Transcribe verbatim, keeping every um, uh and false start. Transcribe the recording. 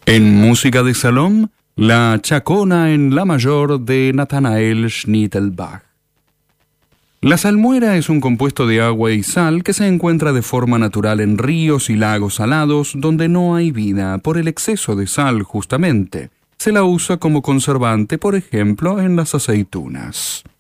En música de salón, La Chacona en La mayor de Nathanael Schnittelbach. La salmuera es un compuesto de agua y sal que se encuentra de forma natural en ríos y lagos salados donde no hay vida por el exceso de sal justamente. Se la usa como conservante, por ejemplo, en las aceitunas.